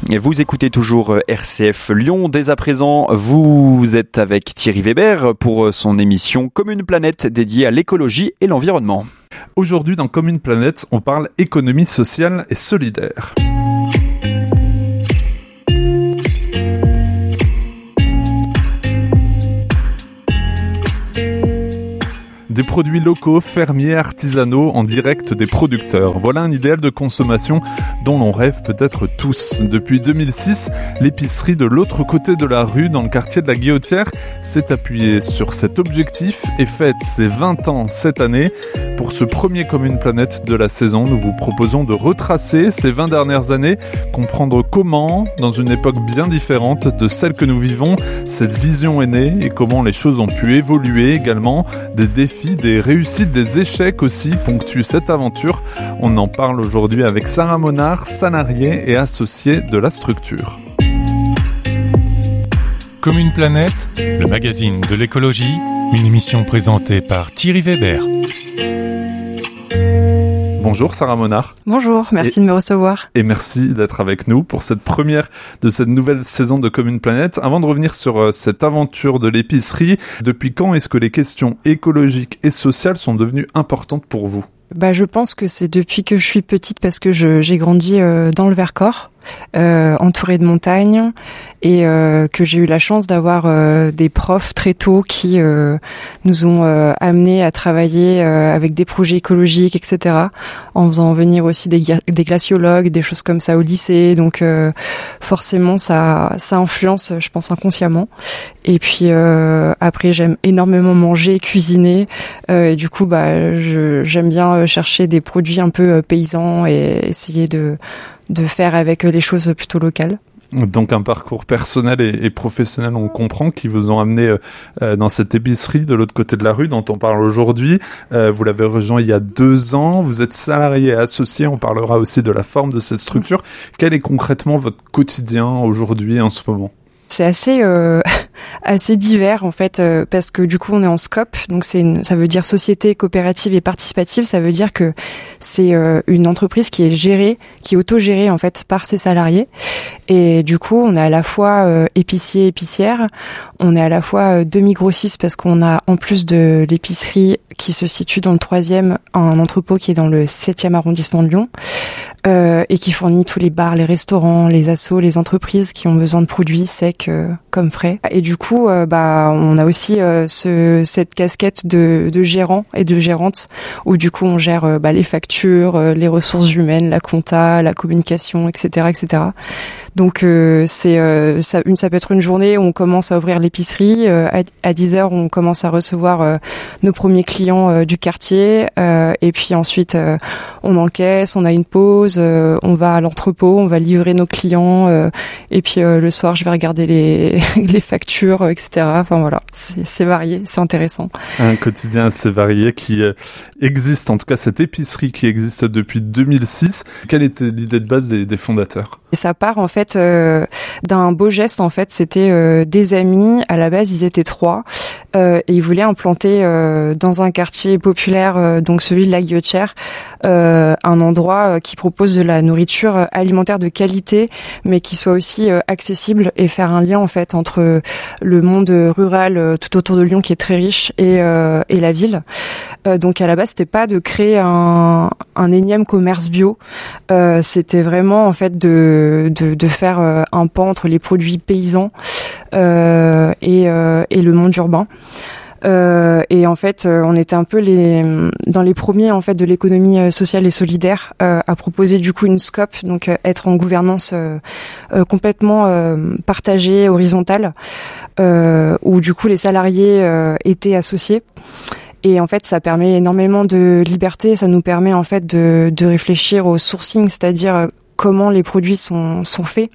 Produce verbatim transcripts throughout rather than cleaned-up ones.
Et vous écoutez toujours R C F Lyon. Dès à présent, vous êtes avec Thierry Weber pour son émission Comme une planète dédiée à l'écologie et l'environnement. Aujourd'hui, dans Comme une planète, on parle économie sociale et solidaire. Des produits locaux, fermiers, artisanaux, en direct des producteurs. Voilà un idéal de consommation dont l'on rêve peut-être tous. Depuis deux mille six, l'épicerie de l'autre côté de la rue, dans le quartier de la Guillotière, s'est appuyée sur cet objectif et fête ses vingt ans cette année. Pour ce premier Comme une planète de la saison, nous vous proposons de retracer ces vingt dernières années, comprendre comment, dans une époque bien différente de celle que nous vivons, cette vision est née et comment les choses ont pu évoluer également, des défis, des réussites, des échecs aussi ponctuent cette aventure. On en parle aujourd'hui avec Sarah Monard, salariée et associée de la structure. Comme une planète, le magazine de l'écologie, une émission présentée par Thierry Weber. Bonjour Sarah Monard. Bonjour, merci et, de me recevoir. Et merci d'être avec nous pour cette première de cette nouvelle saison de Comme une planète. Avant de revenir sur euh, cette aventure de l'épicerie, depuis quand est-ce que les questions écologiques et sociales sont devenues importantes pour vous ? Bah, je pense que c'est depuis que je suis petite parce que je, j'ai grandi euh, dans le Vercors, euh, entourée de montagnes, et euh, que j'ai eu la chance d'avoir euh, des profs très tôt qui euh, nous ont euh, amenés à travailler euh, avec des projets écologiques, et cetera, en faisant venir aussi des, des glaciologues, des choses comme ça au lycée. Donc euh, forcément, ça, ça influence, je pense, inconsciemment. Et puis euh, après, j'aime énormément manger, cuisiner, euh, et du coup, bah, je, j'aime bien chercher des produits un peu paysans et essayer de de faire avec les choses plutôt locales. Donc un parcours personnel et, et professionnel, on comprend, qui vous ont amené euh, dans cette épicerie de l'autre côté de la rue dont on parle aujourd'hui. Euh, vous l'avez rejoint il y a deux ans, vous êtes salarié et associé, on parlera aussi de la forme de cette structure. Quel est concrètement votre quotidien aujourd'hui en ce moment ? C'est assez euh, assez divers en fait euh, parce que du coup on est en SCOP, donc c'est une, ça veut dire société coopérative et participative. Ça veut dire que c'est euh, une entreprise qui est gérée, qui est autogérée en fait par ses salariés, et du coup on est à la fois euh, épicier, épicière, on est à la fois euh, demi-grossiste parce qu'on a en plus de l'épicerie qui se situe dans le troisième, un entrepôt qui est dans le septième arrondissement de Lyon. Euh, et qui fournit tous les bars, les restaurants, les assos, les entreprises qui ont besoin de produits secs euh, comme frais. Et du coup, euh, bah, on a aussi euh, ce, cette casquette de, de gérant et de gérante où du coup on gère euh, bah, les factures, euh, les ressources humaines, la compta, la communication, et cetera, et cetera. Donc euh, c'est euh, ça, une, ça peut être une journée où on commence à ouvrir l'épicerie, euh, à, à dix heures on commence à recevoir euh, nos premiers clients euh, du quartier, euh, et puis ensuite euh, on encaisse, on a une pause, euh, on va à l'entrepôt, on va livrer nos clients, euh, et puis euh, le soir je vais regarder les, les factures, et cetera. Enfin voilà, c'est, c'est varié, c'est intéressant. Un quotidien assez varié qui euh, existe, en tout cas cette épicerie qui existe depuis deux mille six. Quelle était l'idée de base des, des fondateurs ? Et ça part en fait euh, d'un beau geste. En fait, c'était euh, des amis. À la base, ils étaient trois euh, et ils voulaient implanter euh, dans un quartier populaire, euh, donc celui de la Guillotière, euh, un endroit euh, qui propose de la nourriture alimentaire de qualité, mais qui soit aussi euh, accessible, et faire un lien en fait entre le monde rural euh, tout autour de Lyon qui est très riche et euh, et la ville. Euh, donc à la base, c'était pas de créer un un énième commerce bio. Euh, c'était vraiment en fait de De, de faire euh, un pan entre les produits paysans euh, et, euh, et le monde urbain. Euh, et en fait, euh, on était un peu les dans les premiers en fait de l'économie sociale et solidaire euh, à proposer du coup une SCOP, donc euh, être en gouvernance euh, euh, complètement euh, partagée, horizontale, euh, où du coup les salariés euh, étaient associés. Et en fait, ça permet énormément de liberté. Ça nous permet en fait de, de réfléchir au sourcing, c'est-à-dire comment les produits sont, sont faits,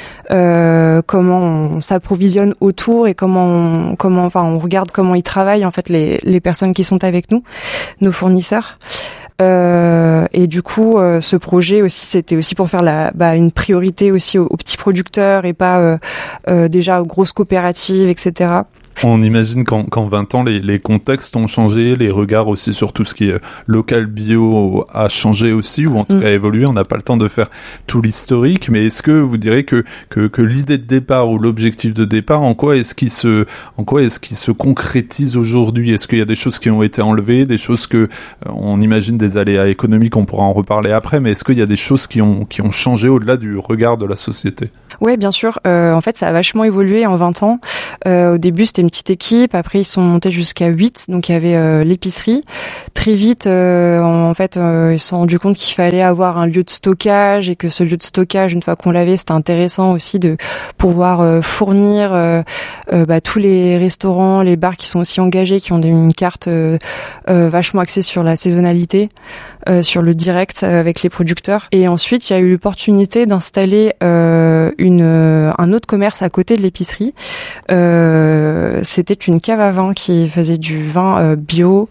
euh, comment on s'approvisionne autour et comment on, comment, enfin, on regarde comment ils travaillent, en fait, les, les personnes qui sont avec nous, nos fournisseurs. Euh, et du coup, euh, ce projet aussi, c'était aussi pour faire la, bah, une priorité aussi aux, aux petits producteurs et pas euh, euh, déjà aux grosses coopératives, et cetera. On imagine qu'en, qu'en vingt ans, les, les contextes ont changé, les regards aussi sur tout ce qui est local bio a changé aussi, ou en tout mmh. cas évolué. On n'a pas le temps de faire tout l'historique, mais est-ce que vous direz que, que, que l'idée de départ ou l'objectif de départ, en quoi est-ce qu'il se, en quoi est-ce qu'il se concrétise aujourd'hui? Est-ce qu'il y a des choses qui ont été enlevées, des choses que, euh, on imagine des aléas économiques, on pourra en reparler après, mais est-ce qu'il y a des choses qui ont, qui ont changé au-delà du regard de la société? Ouais, bien sûr. Euh, en fait, ça a vachement évolué en vingt ans. Euh, au début, c'était une petite équipe. Après, ils sont montés jusqu'à huit. Donc, il y avait euh, l'épicerie. Très vite, euh, en fait, euh, ils se sont rendus compte qu'il fallait avoir un lieu de stockage et que ce lieu de stockage, une fois qu'on l'avait, c'était intéressant aussi de pouvoir euh, fournir euh, euh, bah, tous les restaurants, les bars qui sont aussi engagés, qui ont une carte euh, euh, vachement axée sur la saisonnalité, euh, sur le direct avec les producteurs. Et ensuite, il y a eu l'opportunité d'installer euh, une, euh, un autre commerce à côté de l'épicerie. Euh, c'était une cave à vin qui faisait du vin euh, bio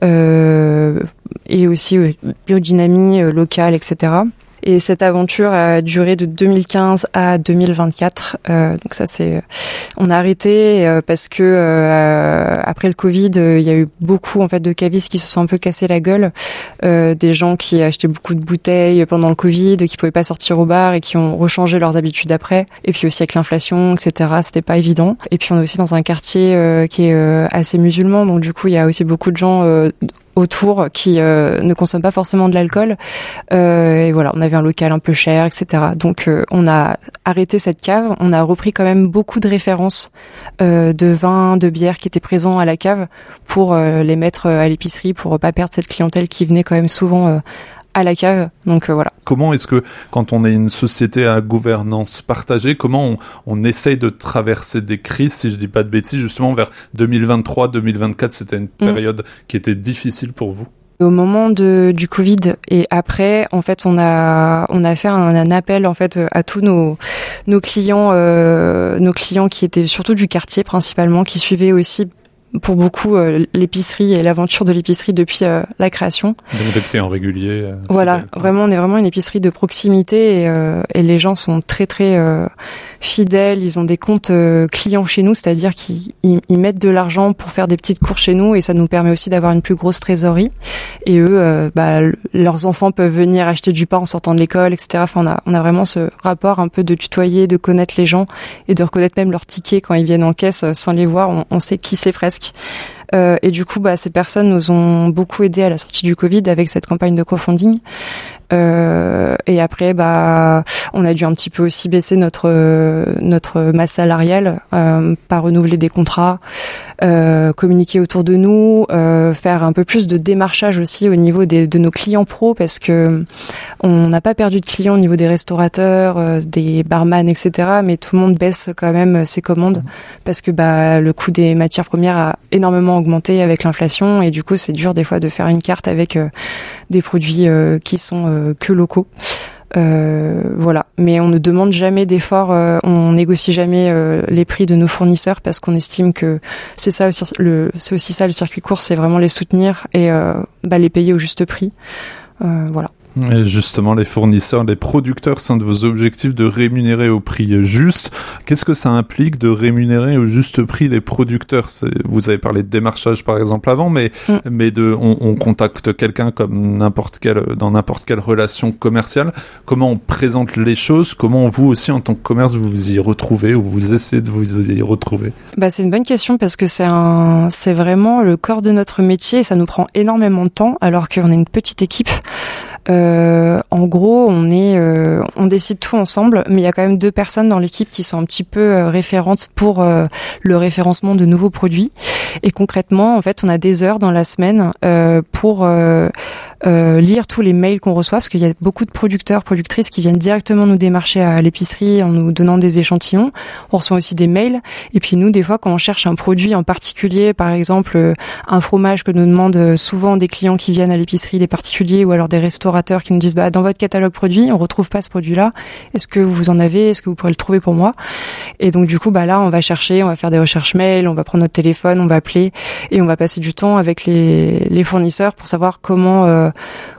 euh, et aussi euh, biodynamie euh, locale, et cetera. Et cette aventure a duré de deux mille quinze à deux mille vingt-quatre. Euh, donc ça, c'est, on a arrêté euh, parce que euh, après le Covid, euh, il y a eu beaucoup en fait de cavistes qui se sont un peu cassés la gueule, euh, des gens qui achetaient beaucoup de bouteilles pendant le Covid, qui pouvaient pas sortir au bar et qui ont rechangé leurs habitudes après. Et puis aussi avec l'inflation, et cetera. C'était pas évident. Et puis on est aussi dans un quartier euh, qui est euh, assez musulman, donc du coup il y a aussi beaucoup de gens euh, autour qui euh, ne consomment pas forcément de l'alcool euh, et voilà, on avait un local un peu cher, et cetera. Donc euh, on a arrêté cette cave, on a repris quand même beaucoup de références euh, de vins, de bières qui étaient présents à la cave pour euh, les mettre à l'épicerie, pour pas perdre cette clientèle qui venait quand même souvent euh, à la cave. Donc euh, voilà. Comment est-ce que, quand on est une société à gouvernance partagée, comment on, on essaye de traverser des crises, si je dis pas de bêtises, justement vers deux mille vingt-trois deux mille vingt-quatre, c'était une période mmh. qui était difficile pour vous? Au moment de, du Covid et après, en fait, on a on a fait un, un appel en fait à tous nos nos clients, euh, nos clients qui étaient surtout du quartier principalement, qui suivaient aussi pour beaucoup euh, l'épicerie et l'aventure de l'épicerie depuis euh, la création. Donc des clients réguliers. Euh, voilà, vraiment, on est vraiment une épicerie de proximité et, euh, et les gens sont très très euh, fidèles. Ils ont des comptes euh, clients chez nous, c'est-à-dire qu'ils ils, ils mettent de l'argent pour faire des petites courses chez nous et ça nous permet aussi d'avoir une plus grosse trésorerie. Et eux, euh, bah, leurs enfants peuvent venir acheter du pain en sortant de l'école, et cetera. Enfin, on a on a vraiment ce rapport un peu de tutoyer, de connaître les gens et de reconnaître même leurs tickets quand ils viennent en caisse sans les voir. On, on sait qui c'est presque. Euh, et du coup, bah, ces personnes nous ont beaucoup aidés à la sortie du Covid avec cette campagne de crowdfunding. Euh, et après, bah, on a dû un petit peu aussi baisser notre notre masse salariale, euh, pas renouveler des contrats, euh, communiquer autour de nous, euh, faire un peu plus de démarchage aussi au niveau des, de nos clients pros, parce que on n'a pas perdu de clients au niveau des restaurateurs, euh, des barman, et cetera. Mais tout le monde baisse quand même ses commandes parce que bah le coût des matières premières a énormément augmenté avec l'inflation et du coup c'est dur des fois de faire une carte avec euh, des produits euh, qui sont euh, que locaux. Euh, voilà. Mais on ne demande jamais d'efforts, euh, on négocie jamais euh, les prix de nos fournisseurs parce qu'on estime que c'est ça le, c'est aussi ça le circuit court, c'est vraiment les soutenir et euh, bah, les payer au juste prix. Euh, voilà. Et justement, les fournisseurs, les producteurs, c'est un de vos objectifs de rémunérer au prix juste. Qu'est-ce que ça implique de rémunérer au juste prix les producteurs? C'est, vous avez parlé de démarchage par exemple avant, mais mm. mais de on, on contacte quelqu'un comme n'importe quelle dans n'importe quelle relation commerciale. Comment on présente les choses? Comment vous aussi en tant que commerce vous vous y retrouvez ou vous essayez de vous y retrouver? Bah c'est une bonne question parce que c'est un c'est vraiment le corps de notre métier et ça nous prend énormément de temps alors qu'on est une petite équipe. Euh, en gros, on est, euh, on décide tout ensemble, mais il y a quand même deux personnes dans l'équipe qui sont un petit peu euh, référentes pour euh, le référencement de nouveaux produits. Et concrètement, en fait, on a des heures dans la semaine euh, pour euh, euh, lire tous les mails qu'on reçoit, parce qu'il y a beaucoup de producteurs, productrices qui viennent directement nous démarcher à l'épicerie en nous donnant des échantillons. On reçoit aussi des mails. Et puis nous, des fois, quand on cherche un produit en particulier, par exemple euh, un fromage que nous demandent souvent des clients qui viennent à l'épicerie, des particuliers ou alors des restaurateurs qui nous disent bah dans votre catalogue produit, on retrouve pas ce produit-là. Est-ce que vous en avez? Est-ce que vous pourrez le trouver pour moi? Et donc du coup, bah là, on va chercher, on va faire des recherches mail, on va prendre notre téléphone, on va appeler et on va passer du temps avec les, les fournisseurs pour savoir comment euh,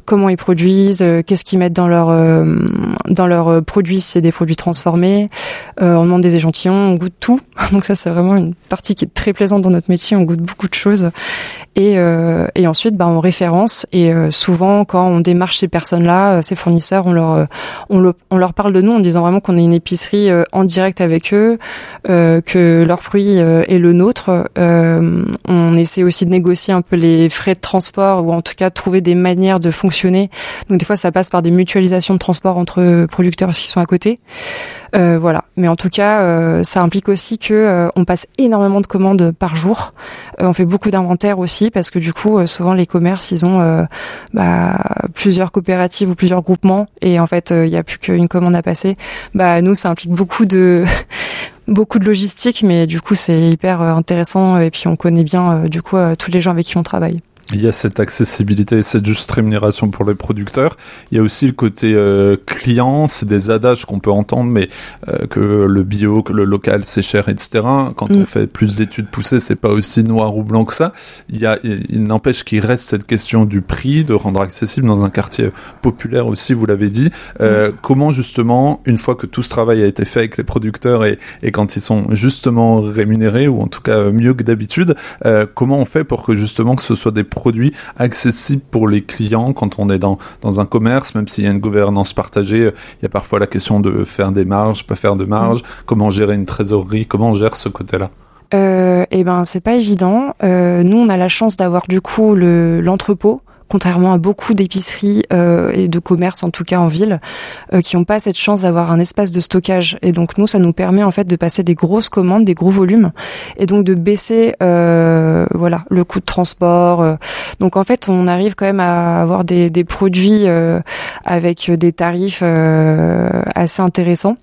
comment ils produisent, euh, qu'est-ce qu'ils mettent dans leur euh, dans leurs produits, si c'est des produits transformés. Euh, on demande des échantillons, on goûte tout. Donc ça, c'est vraiment une partie qui est très plaisante dans notre métier. On goûte beaucoup de choses. Et, euh, et ensuite, bah, on référence. Et euh, souvent, quand on démarche ces personnes-là, euh, ces fournisseurs, on leur, euh, on, le, on leur parle de nous en disant vraiment qu'on est une épicerie euh, en direct avec eux, euh, que leur fruit euh, est le nôtre. Euh, on essaie aussi de négocier un peu les frais de transport ou en tout cas de trouver des manières de fonctionner. Donc des fois, ça passe par des mutualisations de transport entre producteurs parce qu'ils sont à côté. Euh, voilà. Mais en tout cas, euh, ça implique aussi que euh, on passe énormément de commandes par jour. Euh, on fait beaucoup d'inventaire aussi parce que du coup, euh, souvent les commerces, ils ont euh, bah, plusieurs coopératives ou plusieurs groupements et en fait, il euh, y a plus qu'une commande à passer. Bah nous, ça implique beaucoup de beaucoup de logistique, mais du coup, c'est hyper euh, intéressant et puis on connaît bien euh, du coup euh, tous les gens avec qui on travaille. Il y a cette accessibilité et cette juste rémunération pour les producteurs. Il y a aussi le côté euh, client, c'est des adages qu'on peut entendre, mais euh, que le bio, que le local, c'est cher, et cetera. Quand mm. on fait plus d'études poussées, c'est pas aussi noir ou blanc que ça. Il y a, il n'empêche qu'il reste cette question du prix, de rendre accessible dans un quartier populaire aussi, vous l'avez dit. Euh, mm. Comment justement, une fois que tout ce travail a été fait avec les producteurs et, et quand ils sont justement rémunérés, ou en tout cas mieux que d'habitude, euh, comment on fait pour que justement que ce soit des produits accessibles pour les clients quand on est dans, dans un commerce, même s'il y a une gouvernance partagée, il y a parfois la question de faire des marges, pas faire de marges, mmh. comment gérer une trésorerie, comment on gère ce côté-là? Euh, eh ben, c'est pas évident. Euh, nous, on a la chance d'avoir du coup le, l'entrepôt, contrairement à beaucoup d'épiceries euh, et de commerces, en tout cas en ville, euh, qui n'ont pas cette chance d'avoir un espace de stockage. Et donc nous, ça nous permet en fait de passer des grosses commandes, des gros volumes, et donc de baisser euh, voilà le coût de transport. Euh. Donc en fait, on arrive quand même à avoir des, des produits euh, avec des tarifs euh, assez intéressants.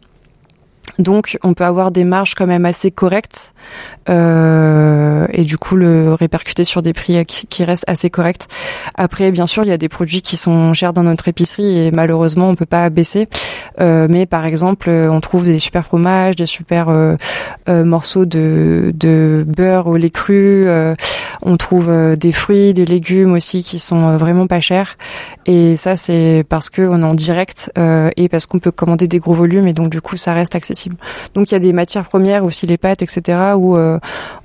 Donc, on peut avoir des marges quand même assez correctes euh, et du coup le répercuter sur des prix qui, qui restent assez corrects. Après, bien sûr, il y a des produits qui sont chers dans notre épicerie et malheureusement, on peut pas baisser. Euh, mais par exemple, on trouve des super fromages, des super euh, euh, morceaux de, de beurre au lait cru. Euh, on trouve euh, des fruits, des légumes aussi qui sont euh, vraiment pas chers. Et ça, c'est parce que on est en direct euh, et parce qu'on peut commander des gros volumes et donc du coup, ça reste accessible. Donc il y a des matières premières aussi, les pâtes, et cetera, où euh,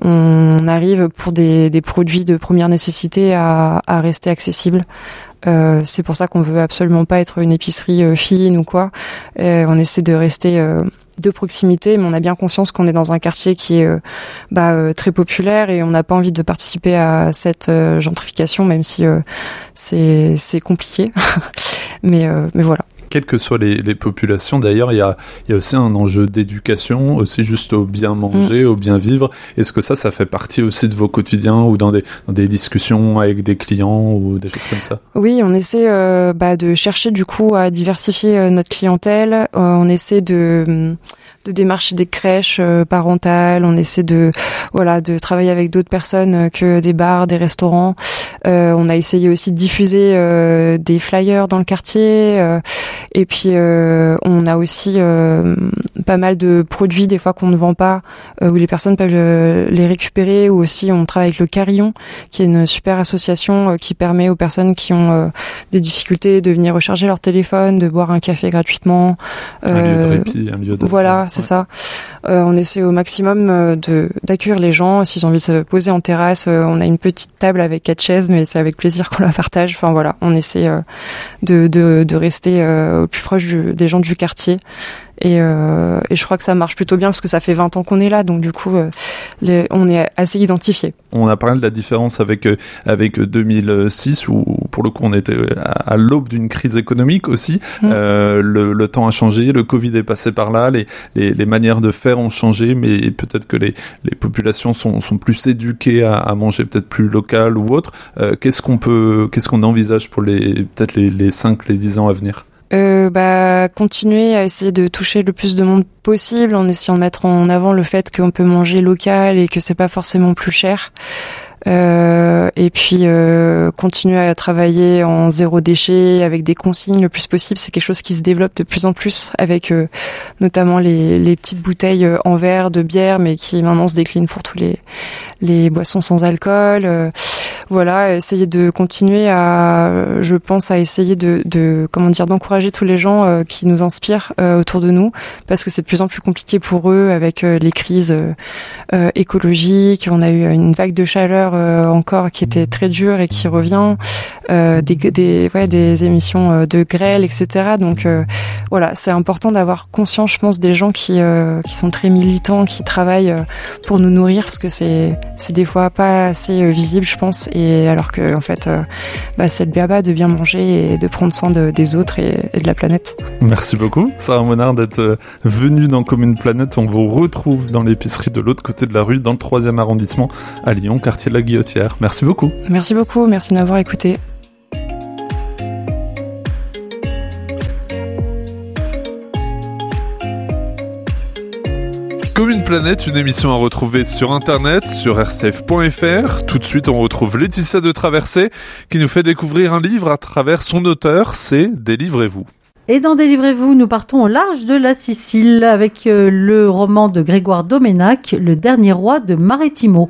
on arrive pour des, des produits de première nécessité à, à rester accessibles. Euh, c'est pour ça qu'on veut absolument pas être une épicerie euh, fine ou quoi. Euh, on essaie de rester euh, de proximité, mais on a bien conscience qu'on est dans un quartier qui est euh, bah, euh, très populaire et on n'a pas envie de participer à cette euh, gentrification, même si euh, c'est, c'est compliqué. mais, euh, mais voilà. Quelles que soient les, les populations, d'ailleurs, il y a, il y a aussi un enjeu d'éducation, aussi juste au bien manger, mmh. au bien vivre. Est-ce que ça, ça fait partie aussi de vos quotidiens ou dans des, dans des discussions avec des clients ou des choses comme ça? Oui, on essaie euh, bah, de chercher du coup à diversifier euh, notre clientèle. Euh, on essaie de... de démarcher des crèches euh, parentales, on essaie de voilà de travailler avec d'autres personnes que des bars, des restaurants. Euh, on a essayé aussi de diffuser euh, des flyers dans le quartier euh, et puis euh, on a aussi euh, pas mal de produits des fois qu'on ne vend pas euh, où les personnes peuvent euh, les récupérer, ou aussi on travaille avec le Carillon qui est une super association euh, qui permet aux personnes qui ont euh, des difficultés de venir recharger leur téléphone, de boire un café gratuitement. Euh, un lieu de répit, un lieu de... Voilà, c'est ouais. ça. Euh, on essaie au maximum euh, de d'accueillir les gens. S'ils ont envie de se poser en terrasse, euh, on a une petite table avec quatre chaises, mais c'est avec plaisir qu'on la partage. Enfin voilà, on essaie euh, de, de de rester euh, au plus proche du, des gens du quartier. Et, euh, et je crois que ça marche plutôt bien parce que ça fait vingt ans qu'on est là, donc du coup, euh, les, on est assez identifiés. On a parlé de la différence avec euh, avec deux mille six où pour le coup on était à, à l'aube d'une crise économique aussi. Mmh. Euh, le, le temps a changé, le Covid est passé par là, les les, les manières de faire ont changé, mais peut-être que les les populations sont sont plus éduquées à, à manger peut-être plus local ou autre. Euh, qu'est-ce qu'on peut, qu'est-ce qu'on envisage pour les peut-être les les cinq, les dix ans à venir? Euh, bah, continuer à essayer de toucher le plus de monde possible en essayant de mettre en avant le fait qu'on peut manger local et que c'est pas forcément plus cher. Euh, et puis euh, continuer à travailler en zéro déchet avec des consignes le plus possible. C'est quelque chose qui se développe de plus en plus avec euh, notamment les, les petites bouteilles en verre de bière, mais qui maintenant se déclinent pour tous les les boissons sans alcool. Euh, voilà, essayer de continuer à, je pense, à essayer de, de comment dire, d'encourager tous les gens euh, qui nous inspirent euh, autour de nous, parce que c'est de plus en plus compliqué pour eux avec euh, les crises euh, euh, écologiques. On a eu une vague de chaleur euh, encore qui était très dure et qui revient, euh, des, des, ouais, des émissions de grêle, et cetera. Donc euh, voilà, c'est important d'avoir conscience, je pense, des gens qui euh, qui sont très militants, qui travaillent euh, pour nous nourrir, parce que c'est c'est des fois pas assez euh, visible, je pense, et alors que en fait euh, bah, c'est le b.a.-ba de bien manger et de prendre soin de, des autres et, et de la planète. Merci beaucoup Sarah Monard d'être venue dans Commune Planète. On vous retrouve dans l'épicerie de l'autre côté de la rue, dans le troisième arrondissement à Lyon, quartier de la Guillotière. Merci beaucoup. Merci beaucoup, merci de m'avoir écouté. Commune Planète, une émission à retrouver sur internet, sur r c f point f r. Tout de suite, on retrouve Laetitia de Traversée qui nous fait découvrir un livre à travers son auteur, c'est Délivrez-vous. Et dans Délivrez-vous, nous partons au large de la Sicile avec euh, le roman de Grégoire Doménac, Le dernier roi de Marettimo.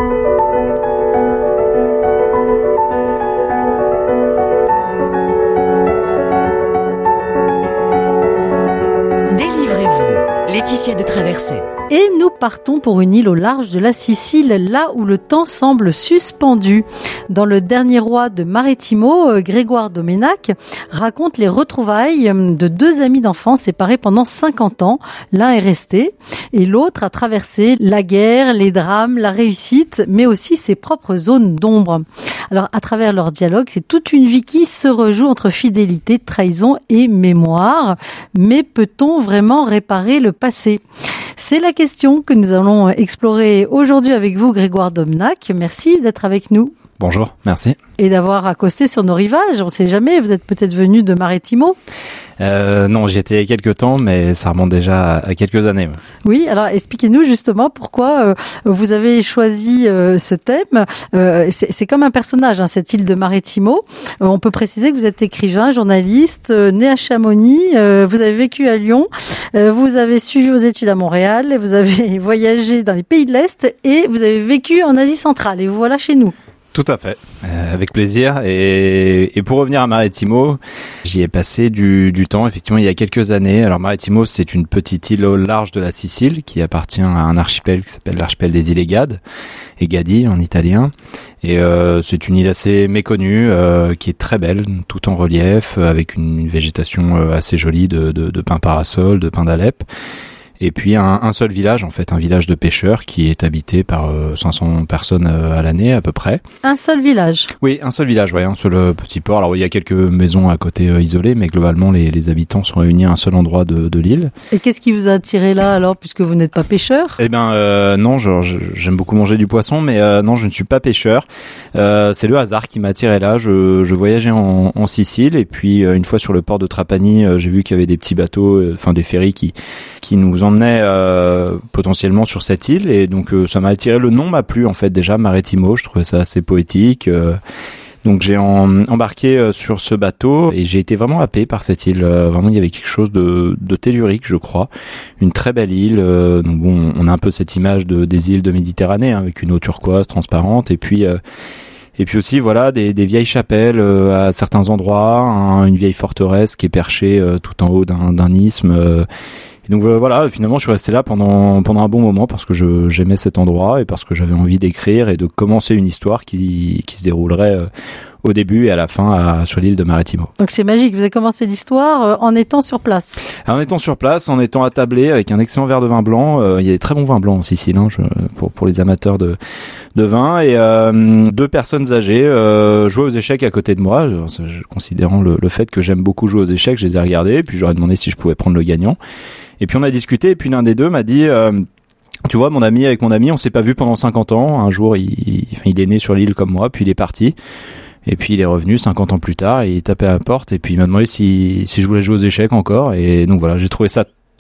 Délivrez-vous, Laetitia de Traversée. Et nous partons pour une île au large de la Sicile, là où le temps semble suspendu. Dans Le dernier roi de Marettimo, Grégoire Doménac raconte les retrouvailles de deux amis d'enfance séparés pendant cinquante ans. L'un est resté et l'autre a traversé la guerre, les drames, la réussite, mais aussi ses propres zones d'ombre. Alors, à travers leur dialogue, c'est toute une vie qui se rejoue entre fidélité, trahison et mémoire. Mais peut-on vraiment réparer le passé ? C'est la question que nous allons explorer aujourd'hui avec vous, Grégoire Doménac. Merci d'être avec nous. Bonjour, merci. Et d'avoir accosté sur nos rivages. On ne sait jamais, vous êtes peut-être venu de Marettimo ? Euh, non, j'y étais il y a quelques temps, mais ça remonte déjà à quelques années. Oui, alors expliquez-nous justement pourquoi euh, vous avez choisi euh, ce thème. Euh, c'est, c'est comme un personnage, hein, cette île de Marettimo. Euh, on peut préciser que vous êtes écrivain, journaliste, euh, né à Chamonix, euh, vous avez vécu à Lyon, euh, vous avez suivi vos études à Montréal, vous avez voyagé dans les pays de l'Est et vous avez vécu en Asie centrale. Et vous voilà chez nous. Tout à fait, euh, avec plaisir. Et, et pour revenir à Marettimo, j'y ai passé du, du temps, effectivement, il y a quelques années. Alors Marettimo, c'est une petite île au large de la Sicile qui appartient à un archipel qui s'appelle l'archipel des îles Egades, Egadi en italien. Et euh, c'est une île assez méconnue, euh, qui est très belle, tout en relief, avec une, une végétation euh, assez jolie de, de, de pins parasols, de pins d'Alep. Et puis un, un seul village, en fait, un village de pêcheurs qui est habité par euh, cinq cents personnes euh, à l'année à peu près. Un seul village ? Oui, un seul village, ouais, un seul euh, petit port. Alors il y a quelques maisons à côté euh, isolées, mais globalement les, les habitants sont réunis à un seul endroit de, de l'île. Et qu'est-ce qui vous a attiré là alors, puisque vous n'êtes pas pêcheur ? Eh ben euh, non, je, je, j'aime beaucoup manger du poisson, mais euh, non, je ne suis pas pêcheur. Euh, c'est le hasard qui m'a attiré là. Je, je voyageais en, en Sicile et puis euh, une fois sur le port de Trapani, euh, j'ai vu qu'il y avait des petits bateaux, enfin euh, des ferries qui qui nous emmenaient euh, potentiellement sur cette île et donc euh, ça m'a attiré. Le nom m'a plu en fait déjà, Marettimo. Je trouvais ça assez poétique. Euh, donc j'ai en, embarqué euh, sur ce bateau et j'ai été vraiment happé par cette île. Euh, vraiment, il y avait quelque chose de, de tellurique, je crois. Une très belle île. Euh, donc bon, on a un peu cette image de, des îles de Méditerranée hein, avec une eau turquoise transparente et puis. Euh, Et puis aussi, voilà, des, des vieilles chapelles euh, à certains endroits, hein, une vieille forteresse qui est perchée euh, tout en haut d'un, d'un isthme. Euh, et donc euh, voilà, finalement, je suis resté là pendant pendant un bon moment parce que je, j'aimais cet endroit et parce que j'avais envie d'écrire et de commencer une histoire qui qui se déroulerait euh, au début et à la fin à, sur l'île de Marettimo. Donc c'est magique, vous avez commencé l'histoire euh, en étant sur place. En étant sur place, en étant attablé avec un excellent verre de vin blanc. Euh, il y a des très bons vins blancs en Sicile, hein, je, pour pour les amateurs de de vin et euh, deux personnes âgées euh, jouaient aux échecs à côté de moi. Je, je, considérant le, le fait que j'aime beaucoup jouer aux échecs, je les ai regardés, puis j'aurais demandé si je pouvais prendre le gagnant. Et puis on a discuté, et puis l'un des deux m'a dit euh, tu vois, mon ami avec mon ami, on s'est pas vu pendant cinquante ans. Un jour, il, il, il est né sur l'île comme moi, puis il est parti. Et puis il est revenu cinquante ans plus tard et il tapait à la porte et puis il m'a demandé si, si je voulais jouer aux échecs encore. Et donc voilà, j'ai trouvé ça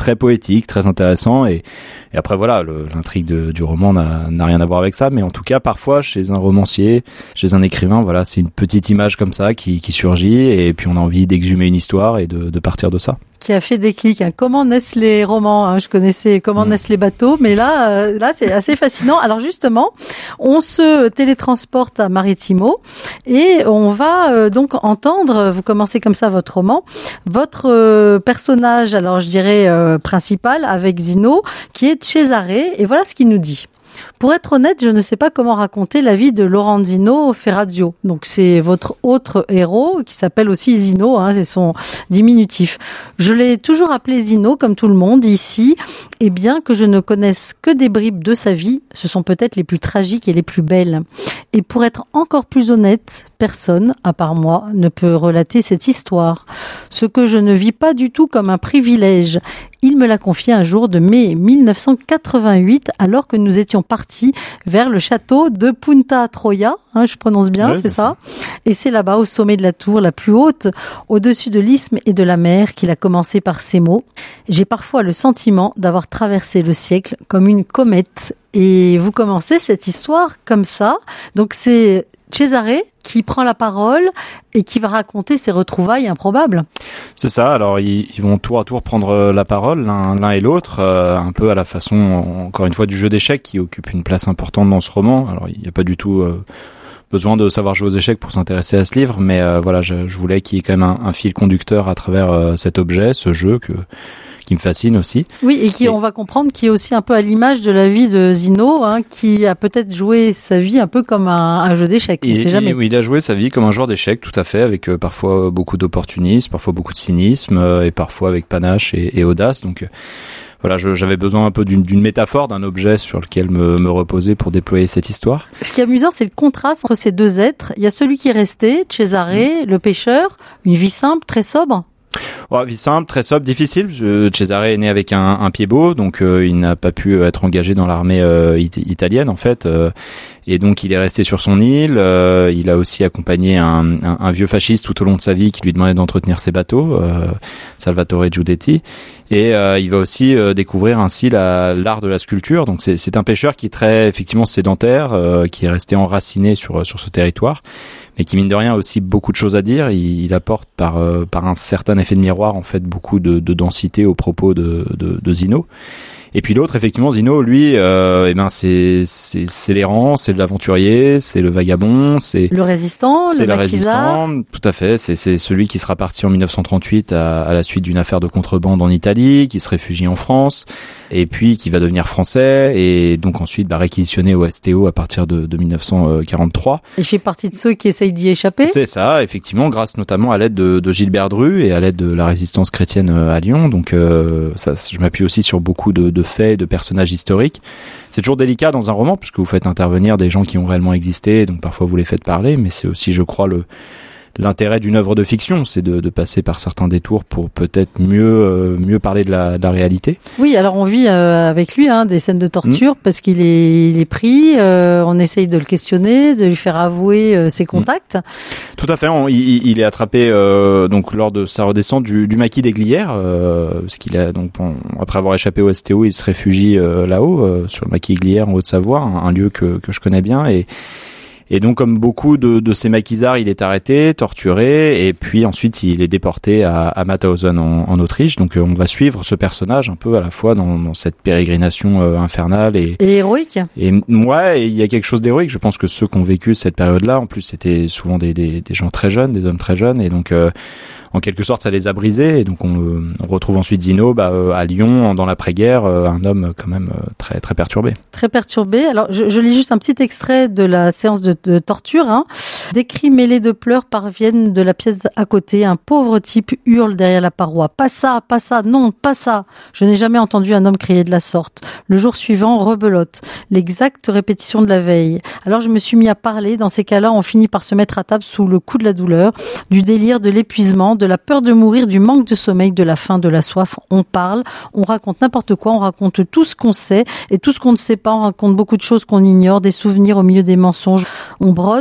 très poétique, très intéressant. Et, et après voilà, le, l'intrigue de, du roman n'a, n'a rien à voir avec ça, mais en tout cas parfois chez un romancier, chez un écrivain, voilà, c'est une petite image comme ça qui, qui surgit, et puis on a envie d'exhumer une histoire et de, de partir de ça. Qui a fait déclic, hein. Comment naissent les romans, hein. Je connaissais comment mmh. naissent les bateaux, mais là, euh, là c'est assez fascinant. Alors justement, on se télétransporte à Marettimo et on va euh, donc entendre, vous commencez comme ça votre roman, votre euh, personnage, alors je dirais euh, principal avec Zino, qui est Cesare, et voilà ce qu'il nous dit. Pour être honnête, je ne sais pas comment raconter la vie de Lorenzino Ferrazio. Donc c'est votre autre héros qui s'appelle aussi Zino, hein, c'est son diminutif. Je l'ai toujours appelé Zino comme tout le monde ici, et bien que je ne connaisse que des bribes de sa vie, ce sont peut-être les plus tragiques et les plus belles. Et pour être encore plus honnête, personne, à part moi, ne peut relater cette histoire. Ce que je ne vis pas du tout comme un privilège. Il me l'a confié un jour de mai mille neuf cent quatre-vingt-huit, alors que nous étions partis vers le château de Punta Troia, hein, je prononce bien, ouais, c'est, c'est ça. ça. Et c'est là-bas, au sommet de la tour la plus haute, au-dessus de l'isthme et de la mer, qu'il a commencé par ces mots. J'ai parfois le sentiment d'avoir traversé le siècle comme une comète. Et vous commencez cette histoire comme ça. Donc c'est Cesare qui prend la parole et qui va raconter ses retrouvailles improbables. C'est ça, alors ils, ils vont tour à tour prendre la parole, l'un, l'un et l'autre, euh, un peu à la façon, encore une fois, du jeu d'échecs qui occupe une place importante dans ce roman. Alors il n'y a pas du tout euh, besoin de savoir jouer aux échecs pour s'intéresser à ce livre, mais euh, voilà, je, je voulais qu'il y ait quand même un, un fil conducteur à travers euh, cet objet, ce jeu que... qui me fascine aussi. Oui, et qui, et... on va comprendre, qui est aussi un peu à l'image de la vie de Zino, hein, qui a peut-être joué sa vie un peu comme un, un jeu d'échecs. On sait jamais. Oui, il a joué sa vie comme un joueur d'échecs, tout à fait, avec euh, parfois beaucoup d'opportunisme, parfois beaucoup de cynisme, euh, et parfois avec panache et, et audace. Donc euh, voilà, je, j'avais besoin un peu d'une, d'une métaphore, d'un objet sur lequel me, me reposer pour déployer cette histoire. Ce qui est amusant, c'est le contraste entre ces deux êtres. Il y a celui qui est resté, Cesare, mmh. le pêcheur, une vie simple, très sobre. Ouais, vie simple, très sobre, difficile. Cesare est né avec un, un pied beau, donc euh, il n'a pas pu être engagé dans l'armée euh, it- italienne en fait, euh, et donc il est resté sur son île. Euh, il a aussi accompagné un, un, un vieux fasciste tout au long de sa vie qui lui demandait d'entretenir ses bateaux, euh, Salvatore Giudetti. Et euh, il va aussi euh, découvrir ainsi la, l'art de la sculpture. Donc c'est, c'est un pêcheur qui est très effectivement sédentaire, euh, qui est resté enraciné sur sur ce territoire, mais qui mine de rien a aussi beaucoup de choses à dire. Il, il apporte par euh, par un certain effet de miroir en fait beaucoup de, de densité aux propos de, de, de Zino. Et puis l'autre, effectivement, Zino, lui, euh, eh ben c'est c'est c'est l'errant, c'est l'aventurier, c'est le vagabond, c'est le résistant, c'est le le maquisard. résistant, tout à fait. C'est c'est celui qui sera parti en dix-neuf cent trente-huit à, à la suite d'une affaire de contrebande en Italie, qui se réfugie en France, et puis qui va devenir français, et donc ensuite bah, réquisitionné au S T O à partir de, de dix-neuf cent quarante-trois. Il fait partie de ceux qui essayent d'y échapper. C'est ça, effectivement, grâce notamment à l'aide de, de Gilbert Dru et à l'aide de la résistance chrétienne à Lyon. Donc euh, ça, je m'appuie aussi sur beaucoup de, de faits, de personnages historiques. C'est toujours délicat dans un roman puisque vous faites intervenir des gens qui ont réellement existé, donc parfois vous les faites parler, mais c'est aussi, je crois, le l'intérêt d'une œuvre de fiction, c'est de, de passer par certains détours pour peut-être mieux euh, mieux parler de la, de la réalité. Oui, alors on vit euh, avec lui hein, des scènes de torture mmh. parce qu'il est, il est pris, euh, on essaye de le questionner, de lui faire avouer euh, ses contacts. Mmh. Tout à fait, on, il, il est attrapé euh, donc lors de sa redescente du, du maquis des Glières, euh, parce qu'il a donc bon, après avoir échappé au S T O, il se réfugie euh, là-haut euh, sur le maquis des Glières en Haute-Savoie, un, un lieu que que je connais bien et Et donc, comme beaucoup de, de ces maquisards, il est arrêté, torturé, et puis ensuite il est déporté à, à Mauthausen en, en Autriche. Donc, on va suivre ce personnage un peu à la fois dans, dans cette pérégrination euh, infernale et, et héroïque. Et ouais, il y a quelque chose d'héroïque. Je pense que ceux qui ont vécu cette période-là, en plus, c'était souvent des, des, des gens très jeunes, des hommes très jeunes, et donc. Euh, En quelque sorte, ça les a brisés, et donc on, on retrouve ensuite Zino bah, euh, à Lyon, dans l'après-guerre, euh, un homme quand même euh, très très perturbé. Très perturbé. Alors, je, je lis juste un petit extrait de la séance de, de torture. Hein. Des cris mêlés de pleurs parviennent de la pièce à côté. Un pauvre type hurle derrière la paroi. Pas ça, pas ça, non, pas ça. Je n'ai jamais entendu un homme crier de la sorte. Le jour suivant, rebelote. L'exacte répétition de la veille. Alors, je me suis mis à parler. Dans ces cas-là, on finit par se mettre à table sous le coup de la douleur, du délire, de l'épuisement, de la peur de mourir, du manque de sommeil, de la faim, de la soif. On parle, on raconte n'importe quoi, on raconte tout ce qu'on sait et tout ce qu'on ne sait pas. On raconte beaucoup de choses qu'on ignore, des souvenirs au milieu des mensonges. On brode,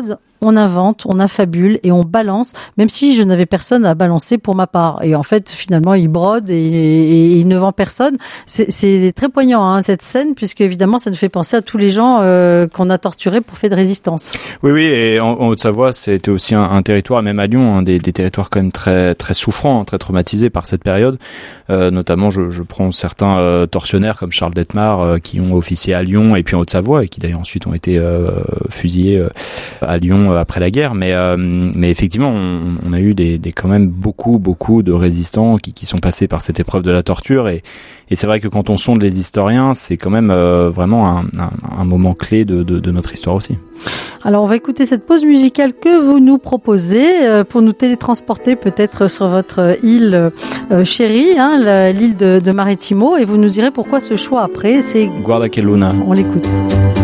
on invente, on affabule et on balance, même si je n'avais personne à balancer pour ma part. Et en fait, finalement, il brode et, et, et il ne vend personne. C'est, c'est très poignant, hein, cette scène, puisque évidemment, ça nous fait penser à tous les gens euh, qu'on a torturés pour fait de résistance. Oui, oui, et en, en Haute-Savoie, c'était aussi un, un territoire, même à Lyon, hein, des, des territoires quand même très, très souffrants, très traumatisés par cette période. Euh, notamment, je, je prends certains euh, tortionnaires comme Charles Detmar euh, qui ont officié à Lyon et puis en Haute-Savoie et qui d'ailleurs ensuite ont été euh, fusillés euh, à Lyon euh, après la guerre. Mais, euh, mais effectivement, on, on a eu des, des quand même beaucoup, beaucoup de résistants qui, qui sont passés par cette épreuve de la torture. Et, et c'est vrai que quand on sonde les historiens, c'est quand même euh, vraiment un, un, un moment clé de, de, de notre histoire aussi. Alors on va écouter cette pause musicale que vous nous proposez euh, pour nous télétransporter peut-être sur votre île euh, chérie, hein, la, l'île de, de Marettimo, et vous nous direz pourquoi ce choix après. C'est Guarda che luna. On l'écoute.